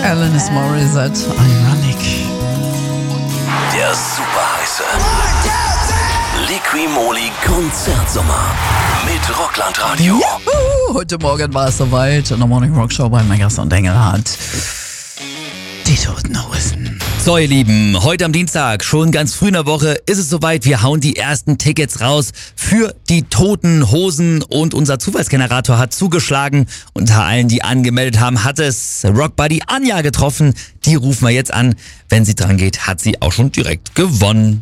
Alanis Morissette, Ironic. Der superheiße Liqui-Moly Konzertsommer mit Rockland-Radio. Juhu, heute Morgen war es soweit in der Morning Rock Show bei Megas und Engelhardt. Die Toten Hosen. So, ihr Lieben, heute am Dienstag, schon ganz früh in der Woche, ist es soweit. Wir hauen die ersten Tickets raus für die Toten Hosen und unser Zufallsgenerator hat zugeschlagen. Unter allen, die angemeldet haben, hat es Rockbuddy Anja getroffen. Die rufen wir jetzt an. Wenn sie dran geht, hat sie auch schon direkt gewonnen.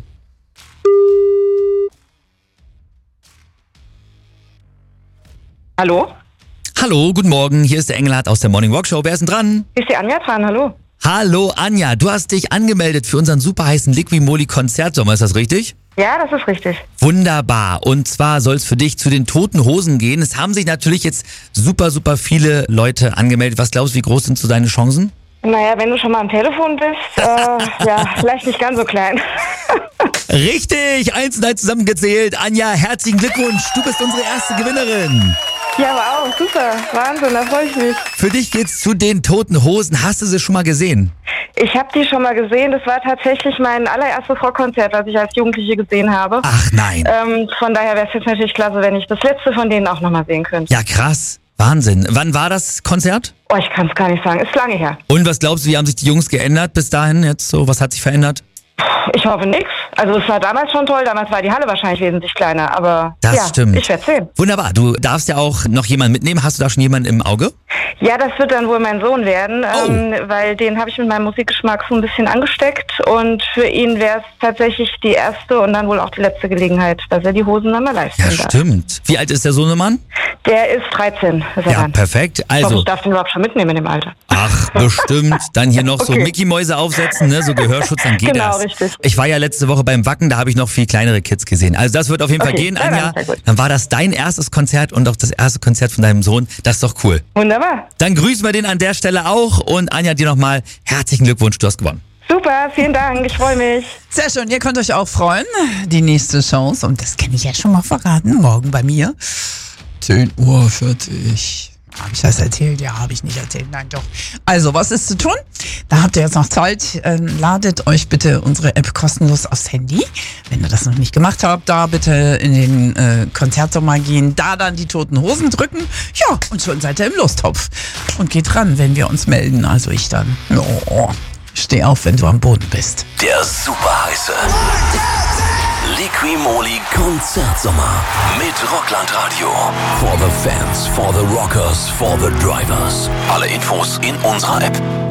Hallo? Hallo, guten Morgen, hier ist der Engelhardt aus der Morning Rock Show. Wer ist denn dran? Ist die Anja dran? Hallo? Hallo Anja, du hast dich angemeldet für unseren superheißen Liqui-Moly Konzertsommer, ist das richtig? Ja, das ist richtig. Wunderbar. Und zwar soll es für dich zu den Toten Hosen gehen. Es haben sich natürlich jetzt super viele Leute angemeldet. Was glaubst du, wie groß sind so deine Chancen? Naja, wenn du schon mal am Telefon bist, ja, vielleicht nicht ganz so klein. Richtig, 1 und 1 zusammengezählt. Anja, herzlichen Glückwunsch. Du bist unsere erste Gewinnerin. Ja, wow, super. Wahnsinn, da freue ich mich. Für dich geht's zu den Toten Hosen. Hast du sie schon mal gesehen? Ich habe die schon mal gesehen. Das war tatsächlich mein allererstes Rockkonzert, was ich als Jugendliche gesehen habe. Ach nein. Von daher wäre es jetzt natürlich klasse, wenn ich das letzte von denen auch nochmal sehen könnte. Ja, krass. Wahnsinn. Wann war das Konzert? Oh, ich kann es gar nicht sagen. Ist lange her. Und was glaubst du, wie haben sich die Jungs geändert bis dahin jetzt so? Was hat sich verändert? Ich hoffe nix. Also es war damals schon toll. Damals war die Halle wahrscheinlich wesentlich kleiner. Aber Das ja, stimmt. ich werde sehen. Wunderbar. Du darfst ja auch noch jemanden mitnehmen. Hast du da schon jemanden im Auge? Ja, das wird dann wohl mein Sohn werden, weil den habe ich mit meinem Musikgeschmack so ein bisschen angesteckt und für ihn wäre es tatsächlich die erste und dann wohl auch die letzte Gelegenheit, dass er die Hosen dann mal live Ja, sehen darf. stimmt. Wie alt ist der Sohnemann? Der ist 13, ist er Ja, dann. perfekt. Ich hoffe, Also, ich darf den überhaupt schon mitnehmen in dem Alter. ach, bestimmt. Dann hier noch so Okay. Mickey-Mäuse aufsetzen, ne? So Gehörschutz, dann geht Genau, das. richtig. Ich war ja letzte Woche beim Wacken, da habe ich noch viel kleinere Kids gesehen. Also das wird auf jeden Fall Okay, gehen, ja, dann Anja. ist ja gut. Dann war das dein erstes Konzert und auch das erste Konzert von deinem Sohn. Das ist doch cool. Wunderbar. Dann grüßen wir den an der Stelle auch und Anja, dir nochmal herzlichen Glückwunsch, du hast gewonnen. Super, vielen Dank, ich freue mich. Sehr schön, ihr könnt euch auch freuen. Die nächste Chance, und das kann ich jetzt schon mal verraten, morgen bei mir. 10:40 Uhr. Habe ich das erzählt? Ja, habe ich nicht erzählt. Nein, doch. Also, was ist zu tun? Da habt ihr jetzt noch Zeit. Ladet euch bitte unsere App kostenlos aufs Handy. Wenn ihr das noch nicht gemacht habt, da bitte in den Konzertsommer gehen, da dann die Toten Hosen drücken. Ja, und schon seid ihr im Lostopf. Und geht ran, wenn wir uns melden. Also ich dann. Oh, steh auf, wenn du am Boden bist. Der superheiße Liqui-Moly Konzertsommer mit Rockland-Radio. For the fans, for the rockers, for the drivers. Alle Infos in unserer App.